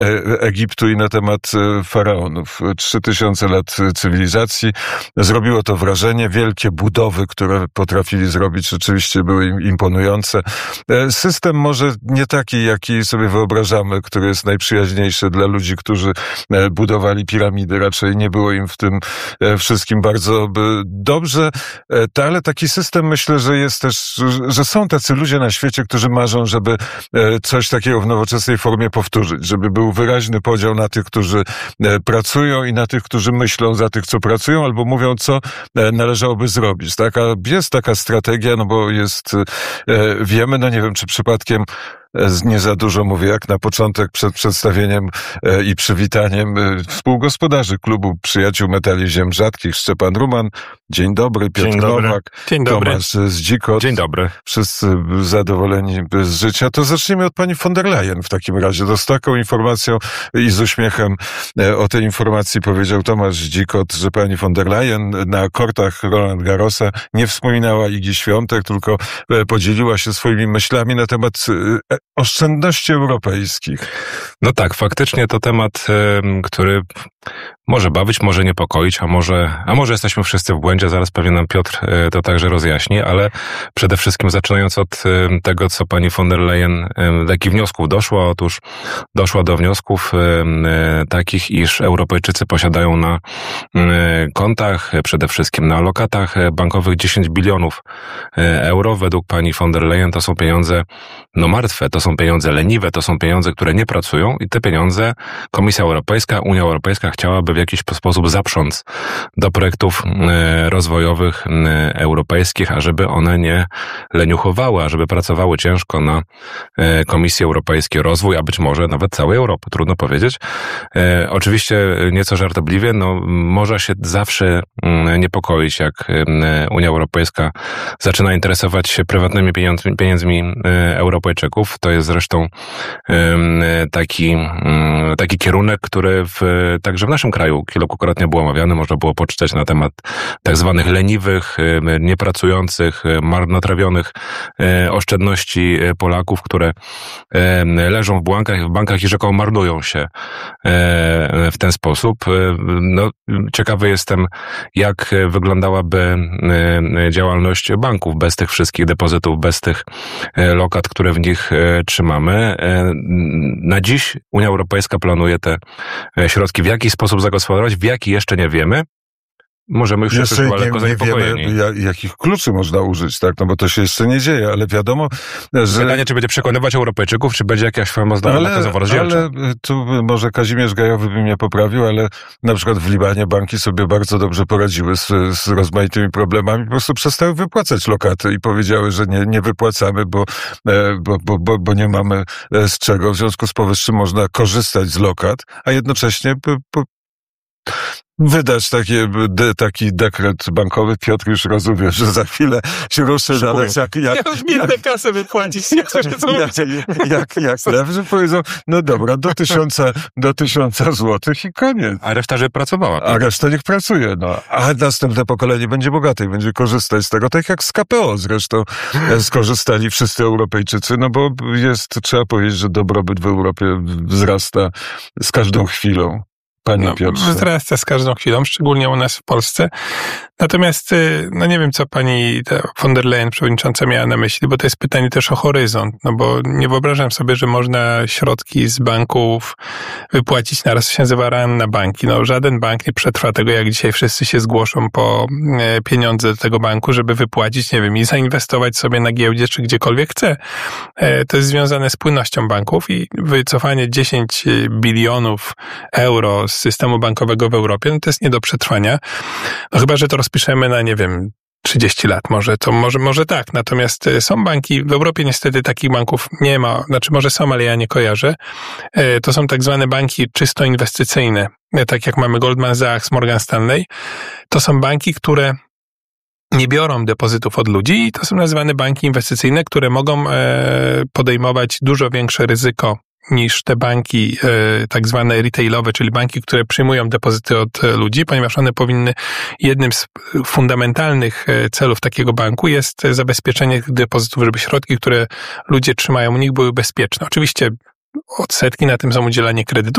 Egiptu i na temat faraonów. 3000 lat cywilizacji. Zrobiło to wrażenie. Wielkie budowy, które potrafili zrobić, rzeczywiście były imponujące. System może nie taki, jaki sobie wyobrażamy, który jest najprzyjaźniejszy dla ludzi, którzy budowali piramidy. Raczej nie było im w tym wszystkim bardzo dobrze. Ale taki system, myślę, że jest też, że są tacy ludzie na świecie, którzy marzą, żeby coś takiego w nowoczesnej formie powtórzyć, żeby był wyraźny podział na tych, którzy pracują i na tych, którzy myślą za tych, co pracują, albo mówią, co należałoby zrobić. Jest taka strategia, no bo wiemy, no nie wiem, czy przypadkiem nie za dużo mówię, jak na początek przed przedstawieniem i przywitaniem współgospodarzy Klubu Przyjaciół Metali Ziem Rzadkich, Szczepan Ruman. Dzień dobry, Piotr Nowak. Dzień dobry. Tomasz Zdzikot. Dzień dobry. Wszyscy zadowoleni z życia. To zacznijmy od pani von der Leyen w takim razie. To z taką informacją i z uśmiechem o tej informacji powiedział Tomasz Zdzikot, że pani von der Leyen na kortach Roland Garrosa nie wspominała Igi Świątek, tylko podzieliła się swoimi myślami na temat oszczędności europejskich. No tak, faktycznie to temat, który może bawić, może niepokoić, a może jesteśmy wszyscy w błędzie, zaraz pewnie nam Piotr to także rozjaśni, ale przede wszystkim zaczynając od tego, co pani von der Leyen, do jakich wniosków doszła. Otóż doszła do wniosków takich, iż Europejczycy posiadają na kontach, przede wszystkim na lokatach bankowych 10 bilionów euro. Według pani von der Leyen to są pieniądze martwe, to są pieniądze leniwe, to są pieniądze, które nie pracują i te pieniądze Komisja Europejska, Unia Europejska chciałaby w jakiś sposób zaprząc do projektów rozwojowych europejskich, ażeby one nie leniuchowały, ażeby pracowały ciężko na Komisji Europejskiej rozwój, a być może nawet całej Europy, trudno powiedzieć. Oczywiście nieco żartobliwie, może się zawsze niepokoić, jak Unia Europejska zaczyna interesować się prywatnymi pieniędzmi Europejczyków. To jest zresztą taki kierunek, który także w naszym kraju kilkukrotnie był omawiany. Można było poczytać na temat tak zwanych leniwych, niepracujących, marnotrawionych oszczędności Polaków, które leżą w bankach i rzekomo marnują się w ten sposób. Ciekawy jestem, jak wyglądałaby działalność banków bez tych wszystkich depozytów, bez tych lokat, które w nich trzymamy. Na dziś Unia Europejska planuje te środki w jakiś sposób zagospodarować, w jaki jeszcze nie wiemy. Możemy już jeszcze lekko zaniepokojeni. Nie wiemy, jakich kluczy można użyć, tak? Bo to się jeszcze nie dzieje, ale wiadomo, że... Pytanie, czy będzie przekonywać Europejczyków, czy będzie jakaś forma nakazowa rozdzielcza. Ale tu może Kazimierz Gajowy by mnie poprawił, ale na przykład w Libanie banki sobie bardzo dobrze poradziły z rozmaitymi problemami, po prostu przestały wypłacać lokaty i powiedziały, że nie wypłacamy, bo nie mamy z czego. W związku z powyższym można korzystać z lokat, a jednocześnie wydać taki dekret bankowy. Piotr już rozumie, że za chwilę się ruszy, ale jak kasę wypłacić. Jak lewy powiedzą, no dobra, do 1000 złotych i koniec. A reszta, żeby pracowała. A reszta niech pracuje, A następne pokolenie będzie bogate i będzie korzystać z tego, tak jak z KPO zresztą skorzystali wszyscy Europejczycy, bo trzeba powiedzieć, że dobrobyt w Europie wzrasta z każdą chwilą. Panie Piotrze. Wzrasta z każdą chwilą, szczególnie u nas w Polsce. Natomiast, nie wiem, co pani von der Leyen, przewodnicząca, miała na myśli, bo to jest pytanie też o horyzont, bo nie wyobrażam sobie, że można środki z banków wypłacić naraz, się nazywa run na banki. Żaden bank nie przetrwa tego, jak dzisiaj wszyscy się zgłoszą po pieniądze do tego banku, żeby wypłacić, nie wiem, i zainwestować sobie na giełdzie, czy gdziekolwiek chce. To jest związane z płynnością banków i wycofanie 10 bilionów euro z systemu bankowego w Europie, to jest nie do przetrwania. Chyba że to rozpiszemy na, 30 lat może tak. Natomiast są banki, w Europie niestety takich banków nie ma, może są, ale ja nie kojarzę. To są tak zwane banki czysto inwestycyjne, tak jak mamy Goldman Sachs, Morgan Stanley. To są banki, które nie biorą depozytów od ludzi i to są nazywane banki inwestycyjne, które mogą podejmować dużo większe ryzyko niż te banki tak zwane retailowe, czyli banki, które przyjmują depozyty od ludzi, ponieważ one powinny, jednym z fundamentalnych celów takiego banku jest zabezpieczenie tych depozytów, żeby środki, które ludzie trzymają u nich, były bezpieczne. Oczywiście odsetki na tym są udzielanie kredytów.